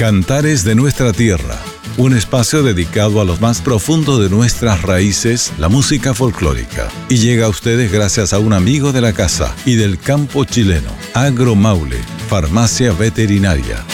Cantares de nuestra tierra, un espacio dedicado a los más profundos de nuestras raíces, la música folclórica. Y llega a ustedes gracias a un amigo de la casa y del campo chileno, Agromaule, farmacia veterinaria.